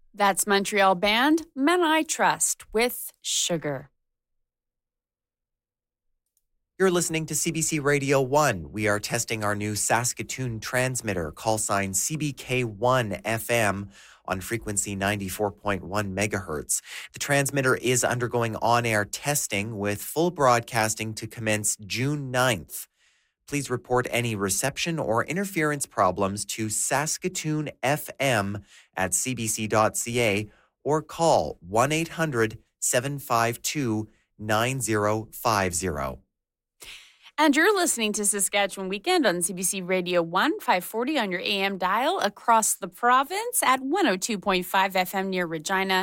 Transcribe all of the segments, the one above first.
That's Montreal band Men I Trust with Sugar. You're listening to CBC Radio 1. We are testing our new Saskatoon transmitter, call sign CBK1 FM on frequency 94.1 megahertz. The transmitter is undergoing on-air testing with full broadcasting to commence June 9th. Please report any reception or interference problems to Saskatoon FM at cbc.ca or call 1-800-752-9050. And you're listening to Saskatchewan Weekend on CBC Radio 1, 540 on your AM dial across the province at 102.5 FM near Regina,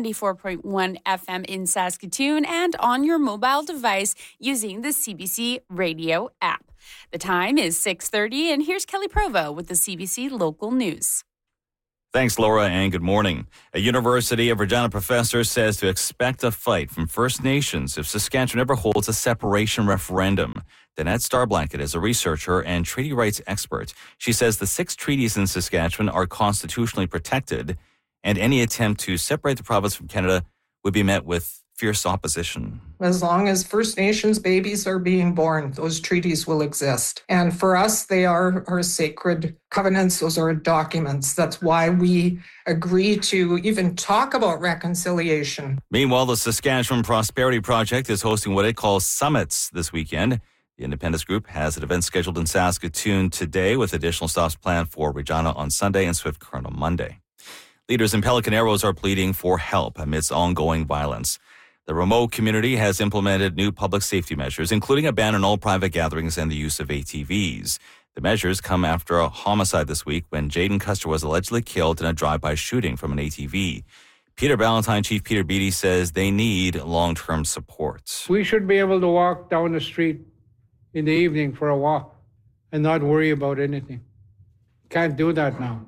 94.1 FM in Saskatoon, and on your mobile device using the CBC Radio app. The time is 6:30, and here's Kelly Provo with the CBC Local News. Thanks, Laura, and good morning. A University of Regina professor says to expect a fight from First Nations if Saskatchewan ever holds a separation referendum. Danette Starblanket is a researcher and treaty rights expert. She says the 6 treaties in Saskatchewan are constitutionally protected, and any attempt to separate the province from Canada would be met with fierce opposition. As long as First Nations babies are being born, those treaties will exist. And for us, they are our sacred covenants. Those are documents. That's why we agree to even talk about reconciliation. Meanwhile, the Saskatchewan Prosperity Project is hosting what it calls summits this weekend. The Independence Group has an event scheduled in Saskatoon today with additional stops planned for Regina on Sunday and Swift Current on Monday. Leaders in Pelican Arrows are pleading for help amidst ongoing violence. The remote community has implemented new public safety measures, including a ban on all private gatherings and the use of ATVs. The measures come after a homicide this week when Jaden Custer was allegedly killed in a drive-by shooting from an ATV. Peter Ballantyne, Chief Peter Beattie, says they need long-term support. We should be able to walk down the street in the evening for a walk and not worry about anything. Can't do that now.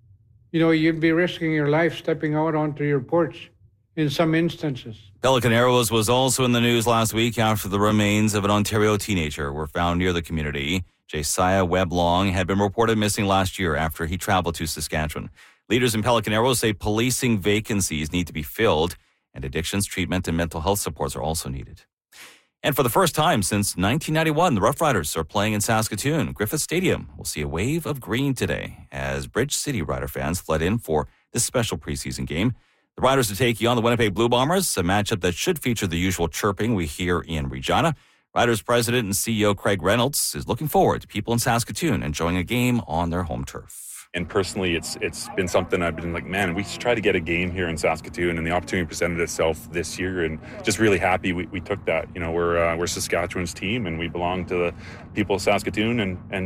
You know, you'd be risking your life stepping out onto your porch in some instances. Pelican Arrows was also in the news last week after the remains of an Ontario teenager were found near the community. Josiah Webb Long had been reported missing last year after he traveled to Saskatchewan. Leaders in Pelican Arrows say policing vacancies need to be filled, and addictions treatment and mental health supports are also needed. And for the first time since 1991, the Rough Riders are playing in Saskatoon. Griffith Stadium will see a wave of green today as Bridge City Rider fans flood in for this special preseason game. The Riders are taking on the Winnipeg Blue Bombers, a matchup that should feature the usual chirping we hear in Regina. Riders President and CEO Craig Reynolds is looking forward to people in Saskatoon enjoying a game on their home turf. And personally, it's been something I've been like, man, we should try to get a game here in Saskatoon, and the opportunity presented itself this year, and just really happy we took that. You know, we're Saskatchewan's team, and we belong to the people of Saskatoon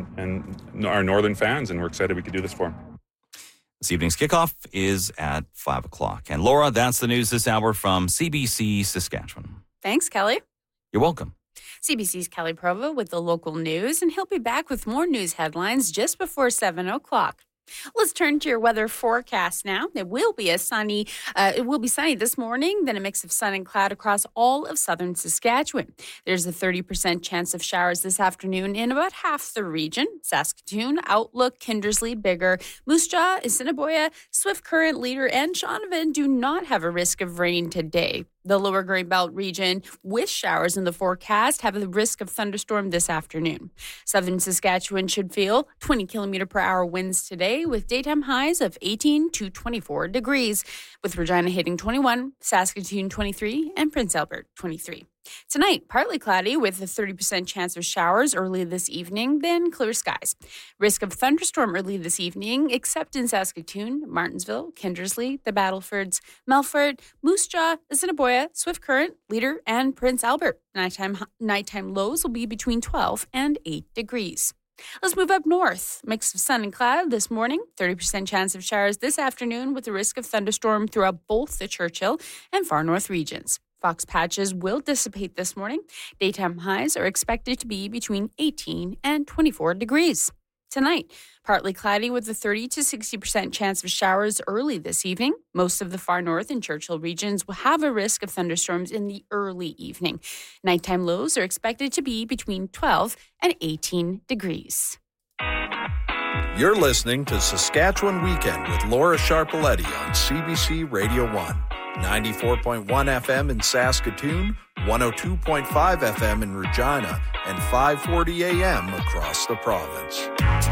and our northern fans, and we're excited we could do this for them. This evening's kickoff is at 5 o'clock. And Laura, that's the news this hour from CBC Saskatchewan. Thanks, Kelly. You're welcome. CBC's Kelly Provo with the local news, and he'll be back with more news headlines just before 7 o'clock. Let's turn to your weather forecast now. It will be sunny this morning, then a mix of sun and cloud across all of southern Saskatchewan. There's a 30% chance of showers this afternoon in about half the region. Saskatoon, Outlook, Kindersley, Biggar, Moose Jaw, Assiniboia, Swift Current, Leader, and Shaunavon do not have a risk of rain today. The lower Grey Belt region with showers in the forecast have a risk of thunderstorm this afternoon. Southern Saskatchewan should feel 20 kilometer per hour winds today with daytime highs of 18 to 24 degrees, with Regina hitting 21, Saskatoon 23, and Prince Albert 23. Tonight, partly cloudy with a 30% chance of showers early this evening, then clear skies. Risk of thunderstorm early this evening, except in Saskatoon, Martensville, Kindersley, the Battlefords, Melfort, Moose Jaw, Assiniboia, Swift Current, Leader, and Prince Albert. Nighttime lows will be between 12 and 8 degrees. Let's move up north. Mix of sun and cloud this morning. 30% chance of showers this afternoon with a risk of thunderstorm throughout both the Churchill and far north regions. Fox patches will dissipate this morning. Daytime highs are expected to be between 18 and 24 degrees. Tonight, partly cloudy with a 30 to 60% chance of showers early this evening. Most of the far north and Churchill regions will have a risk of thunderstorms in the early evening. Nighttime lows are expected to be between 12 and 18 degrees. You're listening to Saskatchewan Weekend with Laura Sharpaletti on CBC Radio 1, 94.1 FM in Saskatoon, 102.5 FM in Regina, and 540 AM across the province.